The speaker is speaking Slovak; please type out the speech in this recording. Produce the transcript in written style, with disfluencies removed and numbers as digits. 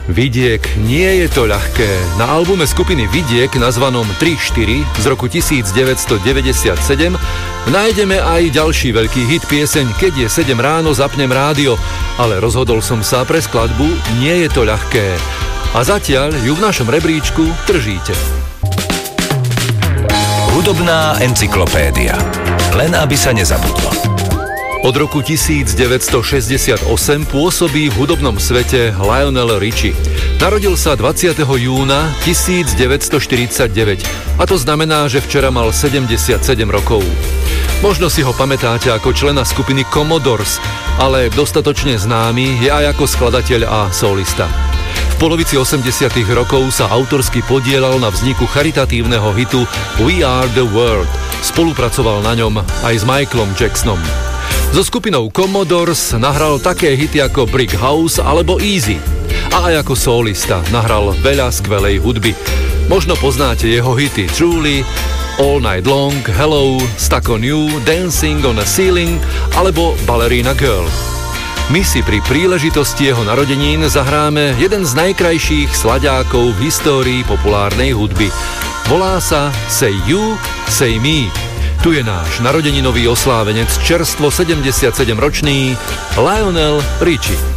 Vidiek, nie je to ľahké. Na albume skupiny Vidiek nazvanom 3-4 z roku 1997 nájdeme aj ďalší veľký hit, pieseň Keď je 7 ráno, zapnem rádio, ale rozhodol som sa pre skladbu Nie je to ľahké. A zatiaľ ju v našom rebríčku držíte. Hudobná encyklopédia. Len aby sa nezabudlo. Od roku 1968 pôsobí v hudobnom svete Lionel Richie. Narodil sa 20. júna 1949 a to znamená, že včera mal 77 rokov. Možno si ho pamätáte ako člena skupiny Commodores, ale dostatočne známy je aj ako skladateľ a solista. V polovici 80. rokov sa autorsky podieľal na vzniku charitatívneho hitu We Are the World. Spolupracoval na ňom aj s Michaelom Jacksonom. So skupinou Commodores nahral také hity ako Brick House alebo Easy. A aj ako solista nahral veľa skvelej hudby. Možno poznáte jeho hity Truly, All Night Long, Hello, Stuck on You, Dancing on a Ceiling alebo Ballerina Girl. My si pri príležitosti jeho narodenín zahráme jeden z najkrajších slaďákov v histórii populárnej hudby. Volá sa Say You, Say Me. Tu je náš narodeninový oslávenec, čerstvo 77-ročný Lionel Richie.